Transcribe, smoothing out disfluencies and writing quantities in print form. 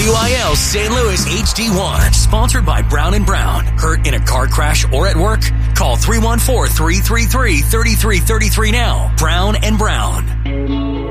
WIL St. Louis HD1. Sponsored by Brown & Brown. Hurt in a car crash or at work? Call 314-333-3333 now. Brown & Brown.